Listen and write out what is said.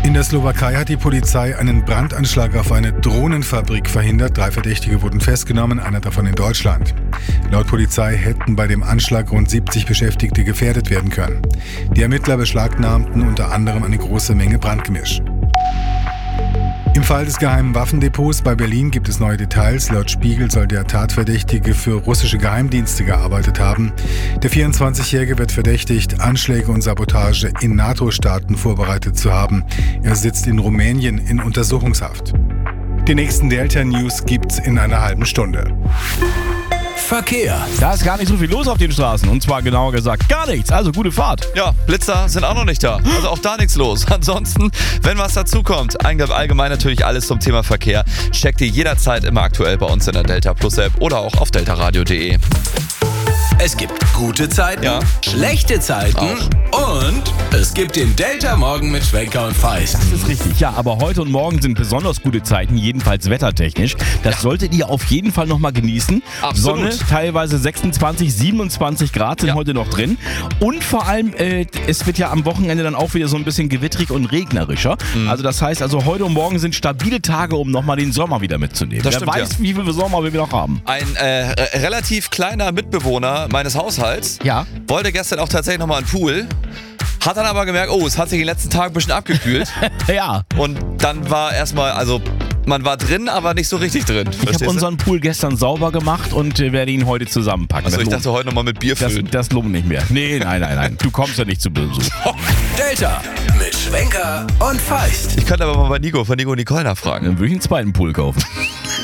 In der Slowakei hat die Polizei einen Brandanschlag auf eine Drohnenfabrik verhindert. 3 Verdächtige wurden festgenommen, einer davon in Deutschland. Laut Polizei hätten bei dem Anschlag rund 70 Beschäftigte gefährdet werden können. Die Ermittler beschlagnahmten unter anderem eine große Menge Brandgemisch. Im Fall des geheimen Waffendepots bei Berlin gibt es neue Details. Laut Spiegel soll der Tatverdächtige für russische Geheimdienste gearbeitet haben. Der 24-Jährige wird verdächtigt, Anschläge und Sabotage in NATO-Staaten vorbereitet zu haben. Er sitzt in Rumänien in Untersuchungshaft. Die nächsten Delta-News gibt's in einer halben Stunde. Verkehr. Da ist gar nicht so viel los auf den Straßen. Und zwar genauer gesagt gar nichts. Also gute Fahrt. Ja, Blitzer sind auch noch nicht da. Also auch da nichts los. Ansonsten, wenn was dazukommt, allgemein natürlich alles zum Thema Verkehr, checkt ihr jederzeit immer aktuell bei uns in der Delta Plus App oder auch auf deltaradio.de. Es gibt gute Zeiten, Ja. schlechte Zeiten und es gibt den Delta Morgen mit Schwenker und Feist. Das ist richtig. Ja, aber heute und morgen sind besonders gute Zeiten, jedenfalls wettertechnisch. Das solltet ihr auf jeden Fall nochmal genießen. Absolut. Sonne, teilweise 26, 27 Grad sind heute noch drin. Und vor allem, es wird ja am Wochenende dann auch wieder so ein bisschen gewittrig und regnerischer. Also das heißt, heute und morgen sind stabile Tage, um nochmal den Sommer wieder mitzunehmen. Das Wer stimmt, weiß, wie viel Sommer wir noch haben. Ein relativ kleiner Mitbewohner meines Haushalts wollte gestern auch tatsächlich nochmal einen Pool, hat dann aber gemerkt, es hat sich in den letzten Tagen ein bisschen abgekühlt. Ja. Und dann war erstmal, man war drin, aber nicht so richtig drin. Ich habe unseren Pool gestern sauber gemacht und werde ihn heute zusammenpacken. Also ich dachte heute nochmal mit Bier füllen. Das lohnt nicht mehr. Nee, nein. Du kommst ja nicht zu Besuch. Delta mit Schwenker und Feist. Ich könnte aber mal bei Nico und Nicole nachfragen. Dann würde ich einen zweiten Pool kaufen.